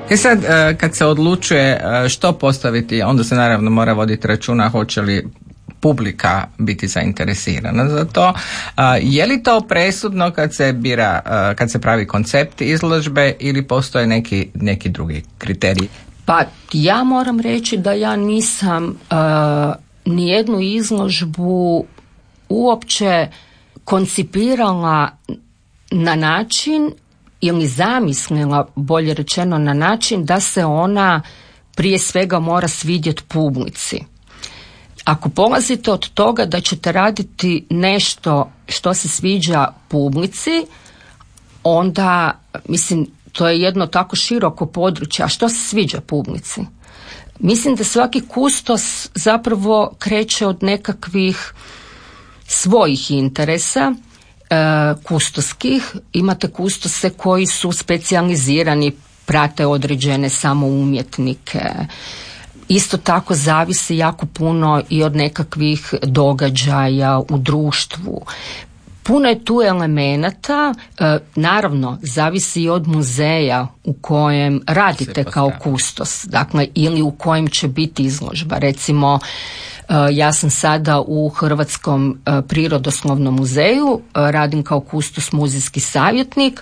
Sad, kad se odlučuje što postaviti, onda se naravno mora voditi računa hoće li publika biti zainteresirana za to. Je li to presudno kad se bira, kad se pravi koncept izložbe ili postoje neki drugi kriteriji? Pa ja moram reći da ja nisam nijednu izložbu uopće koncipirala na način ili zamislila, bolje rečeno, na način da se ona prije svega mora svidjeti publici. Ako polazite od toga da ćete raditi nešto što se sviđa publici, onda, mislim, to je jedno tako široko područje. A što se sviđa publici? Mislim da svaki kustos zapravo kreće od nekakvih svojih interesa, kustoskih. Imate kustose koji su specijalizirani, prate određene samo umjetnike. Isto tako zavisi jako puno i od nekakvih događaja u društvu. Puno je tu elemenata, naravno zavisi i od muzeja u kojem radite kao kustos, dakle ili u kojem će biti izložba. Recimo, ja sam sada u Hrvatskom prirodoslovnom muzeju, radim kao kustos muzejski savjetnik,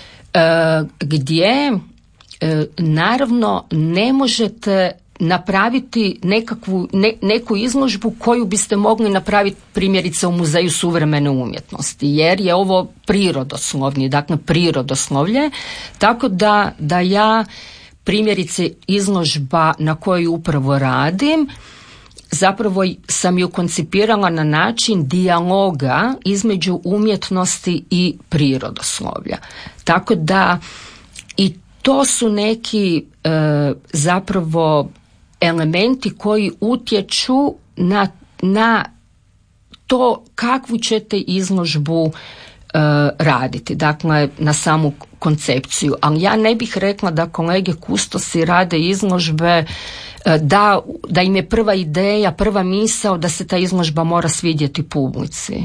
gdje naravno ne možete napraviti neku izložbu koju biste mogli napraviti primjerice u Muzeju suvremene umjetnosti, jer je ovo prirodoslovni, dakle prirodoslovlje, tako da ja primjerice izložba na kojoj upravo radim, zapravo sam ju koncipirala na način dijaloga između umjetnosti i prirodoslovlja. Tako da i to su neki zapravo elementi koji utječu na to kakvu ćete izložbu raditi, dakle na samu koncepciju. Ali ja ne bih rekla da kolege kustosi rade izložbe da im je prva ideja, prva misao da se ta izložba mora svidjeti publici.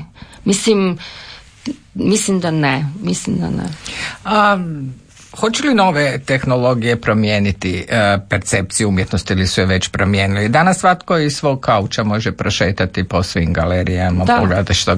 Mislim da ne. Hoće li nove tehnologije promijeniti percepciju umjetnosti ili su je već promijenili? Danas svatko iz svog kauča može prošetati po svim galerijama, pogledati što